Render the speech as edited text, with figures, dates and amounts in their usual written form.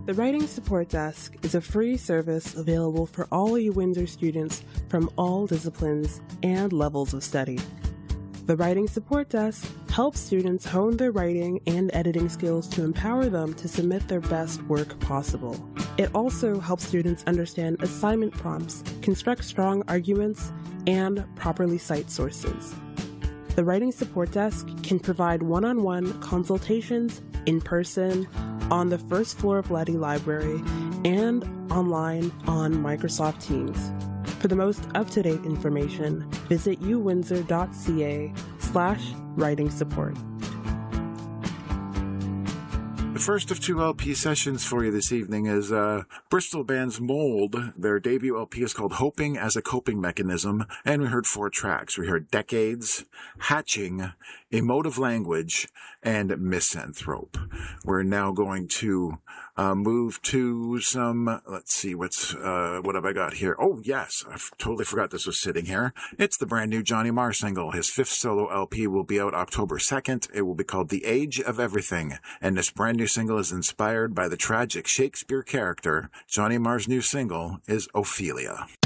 The Writing Support Desk is a free service available for all you Windsor students from all disciplines and levels of study. The Writing Support Desk helps students hone their writing and editing skills to empower them to submit their best work possible. It also helps students understand assignment prompts, construct strong arguments, and properly cite sources. The Writing Support Desk can provide one-on-one consultations in person on the first floor of Leddy Library and online on Microsoft Teams. For the most up-to-date information, visit uwindsor.ca/writing support. The first of two LP sessions for you this evening is Bristol band's Mold. Their debut LP is called Hoping as a Coping Mechanism, and we heard 4 tracks. We heard Decades, Hatching, Emotive Language, and Misanthrope. We're now going to move to some, let's see, what have I got here? Oh, yes, I totally forgot this was sitting here. It's the brand new Johnny Marr single. His 5th solo LP will be out October 2nd. It will be called The Age of Everything, and this brand new single is inspired by the tragic Shakespeare character. Johnny Marr's new single is Ophelia.